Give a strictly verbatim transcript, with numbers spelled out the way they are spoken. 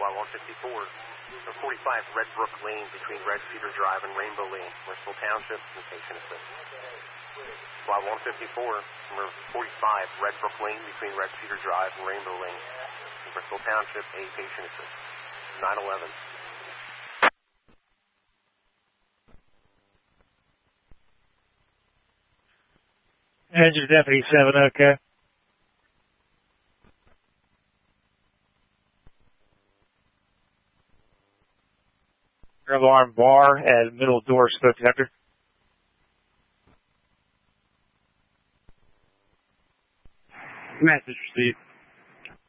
Squad one fifty-four, number forty-five, Red Brook Lane between Red Cedar Drive and Rainbow Lane, Bristol Township, and patient assist. Squad one fifty-four, number forty-five, Red Brook Lane between Red Cedar Drive and Rainbow Lane, Bristol Township, a patient assist. nine eleven. Engine Deputy seven, okay. Alarm bar and middle door smoke detector. Message received.